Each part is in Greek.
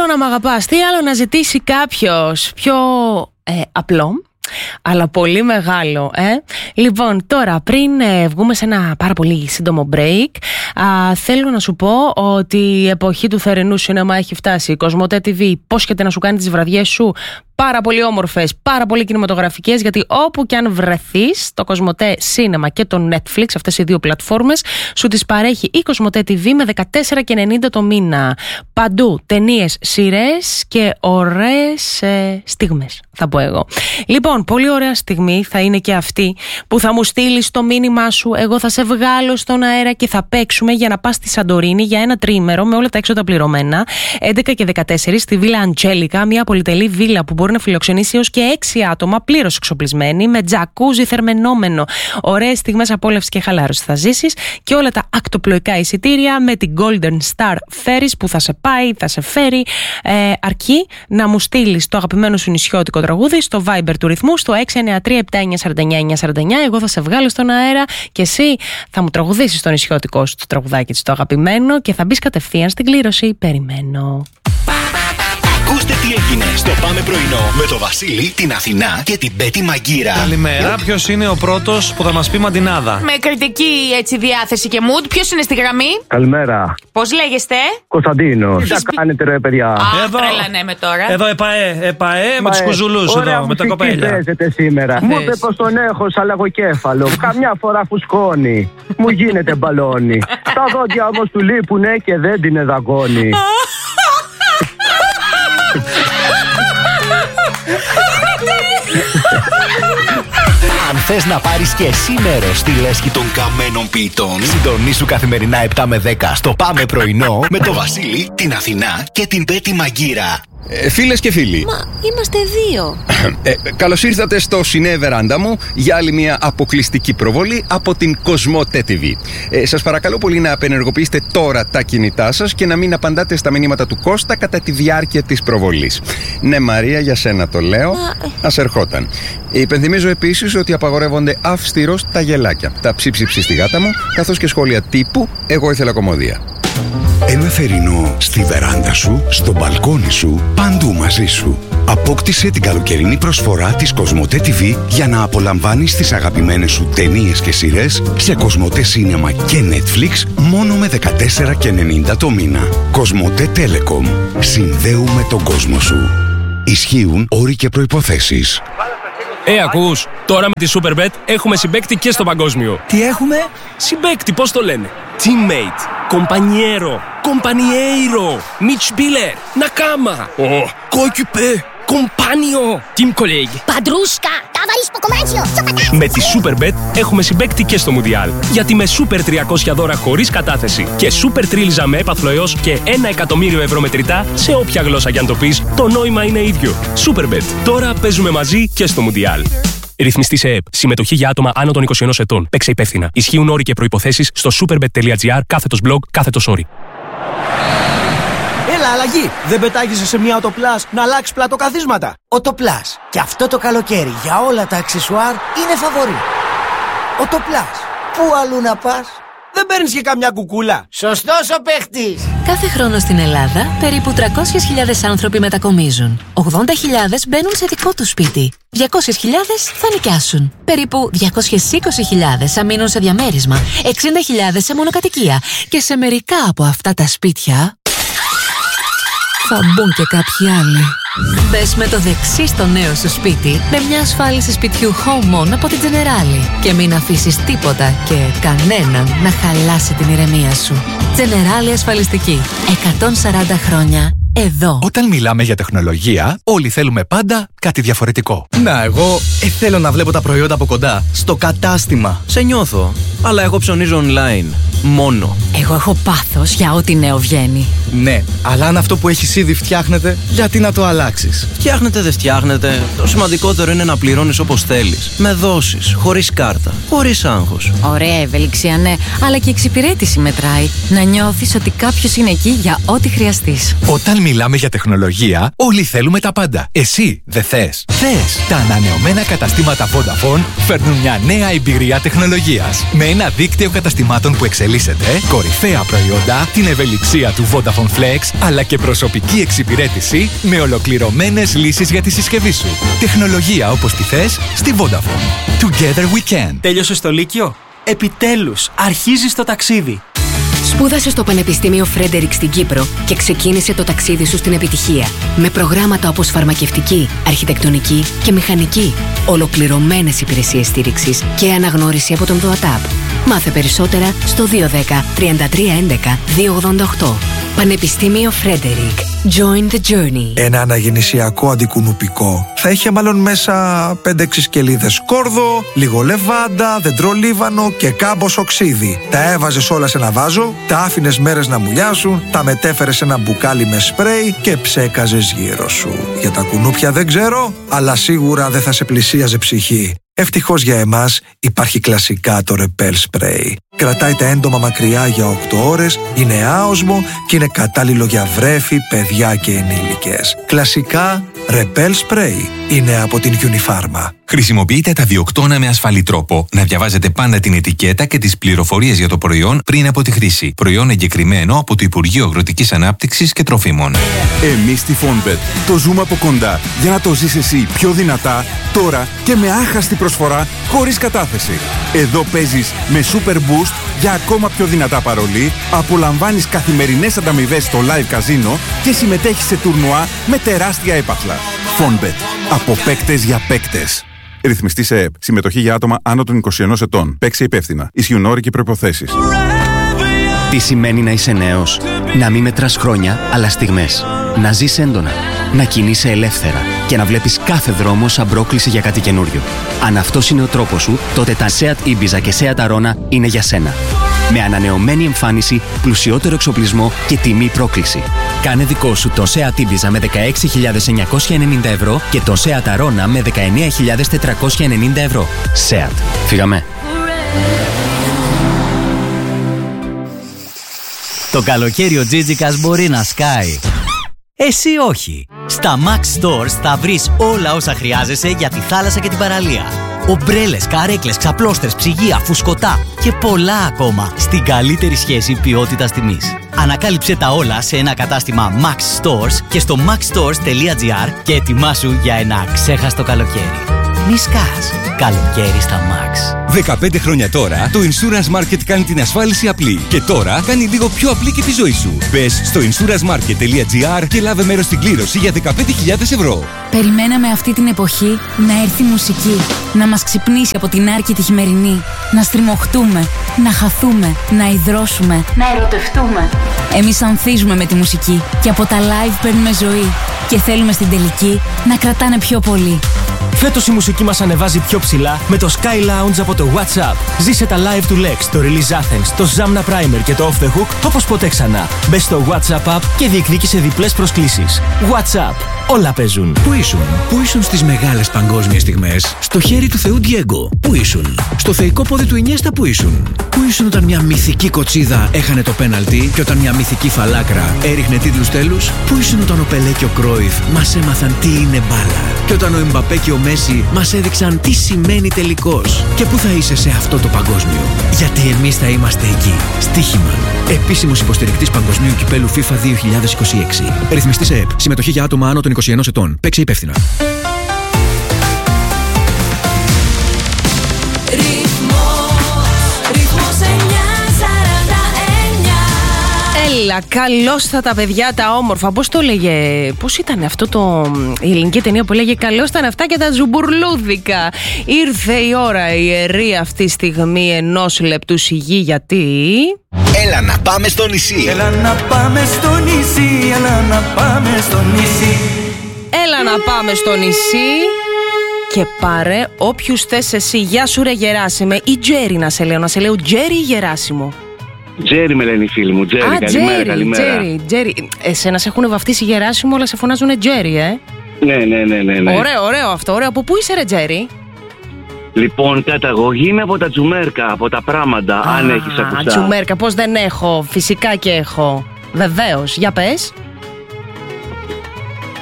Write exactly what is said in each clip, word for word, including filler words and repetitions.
άλλο να μ' αγαπάς, τι άλλο να ζητήσει κάποιος πιο ε, απλό, αλλά πολύ μεγάλο, ε. Λοιπόν, τώρα πριν ε, βγούμε σε ένα πάρα πολύ σύντομο break, α, θέλω να σου πω ότι η εποχή του θερινού σινεμά έχει φτάσει. Η Κοσμοτέ τι βι υπόσχεται να σου κάνει τις βραδιές σου πάρα πολύ όμορφες, πάρα πολύ κινηματογραφικές, γιατί όπου και αν βρεθείς, το Κοσμοτέ Cinema και το Netflix, αυτές οι δύο πλατφόρμες, σου τις παρέχει η Κοσμοτέ τι βι με δεκατέσσερα και ενενήντα το μήνα. Παντού ταινίες, σειρές και ωραίες ε, στιγμές, θα πω εγώ. Λοιπόν, πολύ ωραία στιγμή θα είναι και αυτή που θα μου στείλεις το μήνυμά σου. Εγώ θα σε βγάλω στον αέρα και θα παίξουμε για να πας στη Σαντορίνη για ένα τριήμερο με όλα τα έξοδα πληρωμένα. έντεκα και δεκατέσσερα στη Βίλα Αντζέλικα, μια πολυτελή βίλα που μπορεί να φιλοξενήσει έως και έξι άτομα, πλήρως εξοπλισμένη, με τζακούζι θερμαινόμενο. Ωραίες στιγμές απόλαυσης και χαλάρωση θα ζήσεις και όλα τα ακτοπλοϊκά εισιτήρια με την Golden Star Ferries που θα σε πάει, θα σε φέρει. Ε, αρκεί να μου στείλεις το αγαπημένο σου νησιώτικο τραγούδι στο Viber του ρυθμού στο έξι εννιά τρία επτά εννιά τέσσερα εννιά εννιά τέσσερα εννιά. Εγώ θα σε βγάλω στον αέρα και εσύ θα μου τραγουδήσεις το νησιώτικό σου το τραγουδάκι της, το αγαπημένο, και θα μπεις κατευθείαν στην κλήρωση. Περιμένω. Ακούστε τι έγινε στο Πάμε Πρωινό με το Βασίλη, την Αθηνά και την Πέτη Μαγκύρα. Καλημέρα, ποιος είναι ο πρώτος που θα μας πει μαντινάδα? Με κριτική έτσι διάθεση και mood, ποιος είναι στη γραμμή? Καλημέρα. Πώς λέγεστε? Κωνσταντίνο. Τι θα κάνετε ρε παιδιά? Α, Εδώ. τρελανέ με τώρα. Εδώ ΕΠΑΕ, ΕΠΑΕ με τους κουζουλούς εδώ, με τα κοπέλια. Παίζετε σήμερα. Μου είπε πως τον έχω σαν λαγοκέφαλο. Καμιά φορά φουσκώνει. Μου γίνεται μπαλόνι. Τα δόντια όμως του λείπουνε και δεν την εδαγκώνει. Αν θες να πάρεις και εσύ μέρος στη λέσχη των καμένων ποιητών, συντονίσου καθημερινά επτά με δέκα στο Πάμε Πρωινό με το Βασίλη, την Αθηνά και την Πέτη Μαγκύρα. Ε, φίλες και φίλοι, Μα είμαστε δύο. ε, καλώς ήρθατε στο Σινέ Βεράντα μου για άλλη μια αποκλειστική προβολή από την Κοσμοτέ τι βι. ε, Σας παρακαλώ πολύ να απενεργοποιήσετε τώρα τα κινητά σας και να μην απαντάτε στα μηνύματα του Κώστα κατά τη διάρκεια της προβολής. Ναι Μαρία, για σένα το λέω. Μα... Ας ερχόταν. Υπενθυμίζω επίσης ότι απαγορεύονται αυστηρώς τα γελάκια, τα ψίψιψη στη γάτα μου, καθώς και σχόλια τύπου «Εγώ ήθελα κομμωδία». Ένα θερινό στη βεράντα σου, στο μπαλκόνι σου, παντού μαζί σου. Απόκτησε την καλοκαιρινή προσφορά της Κοσμοτέ τι βι για να απολαμβάνεις τις αγαπημένες σου ταινίες και σειρές σε Κοσμοτέ Cinema και Netflix μόνο με δεκατέσσερα και ενενήντα το μήνα. Κοσμοτέ Telecom. Συνδέουμε τον κόσμο σου. Ισχύουν όροι και προϋποθέσεις. Ε, ακούς, τώρα με τη Superbet έχουμε συμπαίκτη και στο παγκόσμιο. Τι έχουμε? Συμπαίκτη, πώς το λένε? Teammate, compañero, compañeiro, Mitspieler, Nakama, oh, coéquipier, compagnon, team colleague. Παντρούσκα, ταβαρίσκο κομμάτσιο. Με τη Superbet έχουμε συμπαίκτη και στο Μουντιάλ. Γιατί με Super τριακόσια δώρα χωρίς κατάθεση και Super τρίλιζα με έπαθλο έως και ένα εκατομμύριο ευρώ μετρητά σε όποια γλώσσα κι αν το πεις, το νόημα είναι ίδιο. Superbet. Τώρα παίζουμε μαζί και στο Μουντιάλ. Ρυθμιστή σε ΕΕΠ. Συμμετοχή για άτομα άνω των είκοσι ενός ετών. Παίξε υπεύθυνα. Ισχύουν όροι και προϋποθέσεις στο superbet.gr κάθετος blog κάθετος όροι. Έλα, αλλαγή! Δεν πετάγεσαι σε μια Οτοπλάς να αλλάξει πλατοκαθίσματα. Οτοπλάς. Και αυτό το καλοκαίρι για όλα τα αξεσουάρ είναι φαβορί. Οτοπλάς. Πού αλλού να πας? Δεν παίρνεις και καμιά κουκούλα? Σωστός ο παίχτης! Κάθε χρόνο στην Ελλάδα περίπου τριακόσιες χιλιάδες άνθρωποι μετακομίζουν. ογδόντα χιλιάδες μπαίνουν σε δικό τους σπίτι. διακόσιες χιλιάδες θα νοικιάσουν. Περίπου διακόσιες είκοσι χιλιάδες θα μείνουν σε διαμέρισμα. εξήντα χιλιάδες σε μονοκατοικία. Και σε μερικά από αυτά τα σπίτια θα μπουν και κάποιοι άλλοι. Μπες με το δεξί στο νέο σου σπίτι με μια ασφάλιση σπιτιού Home On από την Generali και μην αφήσεις τίποτα και κανέναν να χαλάσει την ηρεμία σου. Generali ασφαλιστική. εκατόν σαράντα χρόνια εδώ. Όταν μιλάμε για τεχνολογία, όλοι θέλουμε πάντα κάτι διαφορετικό. Να, εγώ ε, θέλω να βλέπω τα προϊόντα από κοντά. Στο κατάστημα. Σε νιώθω. Αλλά εγώ ψωνίζω online. Μόνο. Εγώ έχω πάθος για ό,τι νέο βγαίνει. Ναι, αλλά αν αυτό που έχεις ήδη φτιάχνεται, γιατί να το αλλάξεις? Φτιάχνετε, δεν φτιάχνετε. Το σημαντικότερο είναι να πληρώνεις όπως θέλεις. Με δόσεις, χωρίς κάρτα, χωρίς άγχος. Ωραία ευελιξία, ναι, αλλά και εξυπηρέτηση μετράει. Να νιώθεις ότι κάποιος είναι εκεί για ό,τι χρειαστείς. Όταν μιλάμε για τεχνολογία, όλοι θέλουμε τα πάντα. Εσύ δεν θέλεις? Θες? Θες! Τα ανανεωμένα καταστήματα Vodafone φέρνουν μια νέα εμπειρία τεχνολογίας. Με ένα δίκτυο καταστημάτων που εξελίσσεται, κορυφαία προϊόντα, την ευελιξία του Vodafone Flex, αλλά και προσωπική εξυπηρέτηση με ολοκληρωμένες λύσεις για τη συσκευή σου. Τεχνολογία όπως τη θες στη Vodafone. Together we can. Τέλειωσες το Λύκειο? Επιτέλους, αρχίζεις το ταξίδι. Σπούδασε στο Πανεπιστήμιο Φρέντερικ στην Κύπρο και ξεκίνησε το ταξίδι σου στην επιτυχία. Με προγράμματα όπως φαρμακευτική, αρχιτεκτονική και μηχανική. Ολοκληρωμένες υπηρεσίες στήριξης και αναγνώριση από τον ΔΟΑΤΑΠ. Μάθε περισσότερα στο δύο ένα μηδέν, τρία τρία ένα ένα, δύο ογδόντα οκτώ. Πανεπιστήμιο Φρέντερικ. Join the journey. Ένα αναγεννησιακό αντικουνουπικό θα είχε μάλλον μέσα πέντε έξι σκελίδες σκόρδο, λίγο λεβάντα, δεντρολίβανο και κάμποσο ξύδι. Τα έβαζες όλα σε ένα βάζο, τα άφηνες μέρες να μουλιάσουν, τα μετέφερες σε ένα μπουκάλι με σπρέι και ψέκαζες γύρω σου. Για τα κουνούπια δεν ξέρω, αλλά σίγουρα δεν θα σε πλησίαζε ψυχή. Ευτυχώς για εμάς υπάρχει κλασικά το Repel Spray. Κρατάει τα έντομα μακριά για οκτώ ώρες, είναι άοσμο και είναι κατάλληλο για βρέφη, παιδιά και ενήλικες. Κλασικά Repel Spray είναι από την Unifarma. Χρησιμοποιείτε τα διοκτώνα με ασφαλή τρόπο. Να διαβάζετε πάντα την ετικέτα και τις πληροφορίες για το προϊόν πριν από τη χρήση. Προϊόν εγκεκριμένο από το Υπουργείο Αγροτικής Ανάπτυξης και Τροφίμων. Εμείς στη Fonbet το ζούμε από κοντά για να το ζεις εσύ πιο δυνατά, τώρα και με άχαστη προσφορά χωρίς κατάθεση. Εδώ παίζεις με Super Boost για ακόμα πιο δυνατά παρολί, απολαμβάνεις καθημερινές ανταμοιβές στο live καζίνο και συμμετέχεις σε τουρνουά με τεράστια έπαθλα. Fonbet. Από παίκτες για παίκτες. Ρυθμιστή σε ΕΕΠ. Συμμετοχή για άτομα άνω των είκοσι ενός ετών. Παίξε υπεύθυνα. Ισχύουν όροι και προϋποθέσεις. Τι σημαίνει να είσαι νέος? Να μην μετράς χρόνια, αλλά στιγμές. Να ζεις έντονα. Να κινείσαι ελεύθερα. Και να βλέπεις κάθε δρόμο σαν πρόκληση για κάτι καινούριο. Αν αυτός είναι ο τρόπος σου, τότε τα Seat Ibiza και Seat Arona είναι για σένα. Με ανανεωμένη εμφάνιση, πλουσιότερο εξοπλισμό και τιμή πρόκληση. Κάνε δικό σου τον Seat Ibiza με δεκαέξι χιλιάδες εννιακόσια ενενήντα ευρώ και τον Seat Arona με δεκαεννέα χιλιάδες τετρακόσια ενενήντα ευρώ. Seat. Φύγαμε. Το καλοκαίρι ο Τζίτζικας μπορεί να σκάει. Εσύ όχι. Στα Max Stores θα βρεις όλα όσα χρειάζεσαι για τη θάλασσα και την παραλία. Ομπρέλες, καρέκλες, ξαπλώστρες, ψυγεία, φουσκωτά και πολλά ακόμα στην καλύτερη σχέση ποιότητας τιμής. Ανακάλυψε τα όλα σε ένα κατάστημα Max Stores και στο max stores τελεία gr και ετοιμάσου για ένα ξέχαστο καλοκαίρι. Μη σκάς. Καλοκαίρι στα Max. δεκαπέντε χρόνια τώρα, το Insurance Market κάνει την ασφάλιση απλή. Και τώρα κάνει λίγο πιο απλή και τη ζωή σου. Μπες στο insurance market τελεία gr και λάβε μέρος στην κλήρωση για δεκαπέντε χιλιάδες ευρώ. Περιμέναμε αυτή την εποχή να έρθει μουσική, να μας ξυπνήσει από την άρκη τη χειμερινή, να στριμωχτούμε, να χαθούμε, να υδρώσουμε, να ερωτευτούμε. Εμείς ανθίζουμε με τη μουσική και από τα live παίρνουμε ζωή και θέλουμε στην τελική να κρατάνε πιο πολύ. Φέτος η μουσική μας ανεβάζει πιο ψηλά με το Sky Lounge από το WhatsApp. Ζήσε τα live του Lex, το Release Athens, το Zamna Primer και το Off the Hook όπως ποτέ ξανά. Μπες στο WhatsApp app και διεκδίκησε διπλές προσκλήσεις. WhatsApp. Όλα παίζουν. Πού ήσουν? Πού ήσουν στις μεγάλες παγκόσμιες στιγμές? Στο χέρι του Θεού Διέγκο. Πού ήσουν? Στο θεϊκό πόδι του Ινιέστα. Πού ήσουν? Πού ήσουν όταν μια μυθική κοτσίδα έχανε το πέναλτι και όταν μια μυθική φαλάκρα έριχνε τίτλους τέλους? Πού ήσουν όταν ο Πελέ και ο Κρόιφ μας έμαθαν τι είναι μπάλα? Και όταν ο Εμπαπέ και ο Μέση μας έδειξαν τι σημαίνει τελικός? Και πού θα είσαι σε αυτό το παγκόσμιο? Γιατί εμείς θα είμαστε εκεί. Στοίχημα. Επίσημος υποστηρικτής Παγκοσμίου Κυπέλου FIFA δύο χιλιάδες είκοσι έξι. Ρυθμιστής ΕΕΠ. Συμμετοχή για άτομα άνω των είκοσι ενός ετών. Παίξε υπεύθυνα. Έλα, καλώς θα τα παιδιά τα όμορφα. Πώς το έλεγε, πώς ήταν αυτό το, η ελληνική ταινία που λέγε καλώς ήταν αυτά και τα ζουμπουρλούδικα. Ήρθε η ώρα, η ιερή αυτή στιγμή ενός λεπτού σιγή, γιατί... Έλα να πάμε στο νησί. Έλα να πάμε στο νησί, έλα να πάμε στο νησί. Έλα να πάμε στο νησί και πάρε όποιους θες εσύ. Γεια σου ρε Γεράσιμε, ή Τζέρι να σε λέω, να σε λέω Τζέρι ή Γεράσιμο? Τζέρι με λένε οι φίλοι μου. Τζέρι, Α, καλημέρα, Τζέρι, καλημέρα. Τζέρι, Τζέρι. Εσένα σε έχουν βαφτίσει Γεράσιμο, αλλά σε φωνάζουν Τζέρι, ε. Ναι, ναι, ναι, ναι, ναι. Ωραίο, ωραίο αυτό. Ωραίο. Από πού είσαι, ρε Τζέρι? Λοιπόν, καταγωγή είναι από τα Τζουμέρκα, από τα Πράματα, Α, αν έχεις ακουστά. Τζουμέρκα, πώς δεν έχω. Φυσικά και έχω. Βεβαίως. Για πες.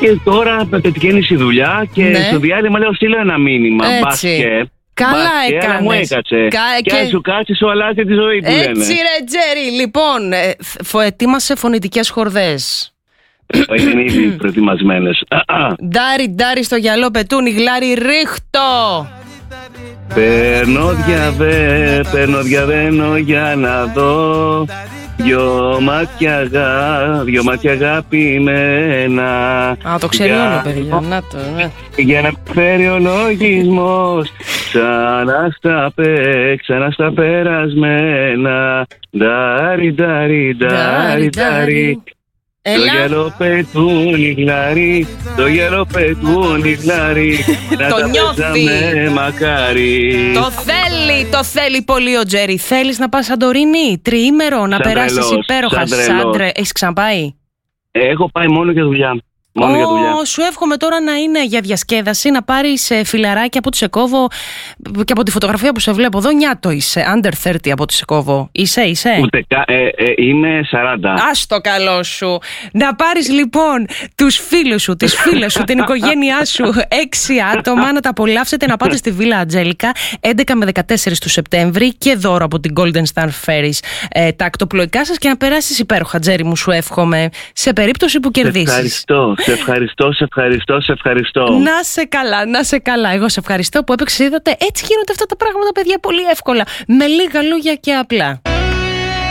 Και τώρα πετυχαίνει η δουλειά και ναι. στο διάλειμμα λέω στείλω ένα μήνυμα. Μπάσκετ. Καλά έκανες. Αλλά μου έκατσε. Κα... Και αν σου κάτσει, σου αλλάζει τη ζωή που έτσι, λένε. Έτσι ρε Τζέρι. Λοιπόν, ε, ετοίμασε φωνητικές χορδές. Είναι ήδη προετοιμασμένες. Ντάρι, ντάρι στο γυαλό πετούν, γλάρι ρίχτω. Παίρνω διαβέ, παίρνω διαβαίνω για να δω. Δυο μάτια, αγά, δυο μάτια αγαπημένα. Α, το ξέρει όλο, παιδιά. Να το, ναι. Για να φέρει ο λογισμός ξανά στα πέ, ξανά στα περασμένα. Ντάρι, ντάρι, ντάρι, ντάρι. Το γυαλό πετούν οι γλάρι, το γυαλό πετούν οι γλάρι. Να το τα νιώθει. Πέσαμε, μακάρι. Το θέλει, το θέλει πολύ ο Τζέρι. Θέλεις να πας Σαντορίνη, τριήμερο, να περάσεις υπέροχα. Σάντρε, έχεις ξαναπάει? Έχω πάει μόνο για δουλειά. Μόνο oh, για δουλειά. Σου εύχομαι τώρα να είναι για διασκέδαση, να πάρεις ε, φιλαράκι από ό,τι σε κόβω και από τη φωτογραφία που σε βλέπω εδώ. Νιάτο είσαι, under τριάντα από ό,τι σε κόβω. Είσαι, είσαι. Ούτε κα, ε, ε, είμαι σαράντα. Ας το καλό σου. Να πάρεις λοιπόν τους φίλους σου, τις φίλες σου, την οικογένειά σου, έξι άτομα, να τα απολαύσετε, να πάτε στη Βίλα Ατζέλικα έντεκα με δεκατέσσερα του Σεπτέμβρη και δώρο από την Golden Star Ferries ε, τα ακτοπλοϊκά σας και να περάσεις υπέροχα, Τζέρι μου, σου εύχομαι, σε περίπτωση που κερδίσεις. Ευχαριστώ. Σε ευχαριστώ, σε ευχαριστώ, σε ευχαριστώ. Να σε καλά, να σε καλά. Εγώ σε ευχαριστώ που έπαιξες. Είδατε, έτσι γίνονται αυτά τα πράγματα, παιδιά, πολύ εύκολα. Με λίγα λόγια και απλά.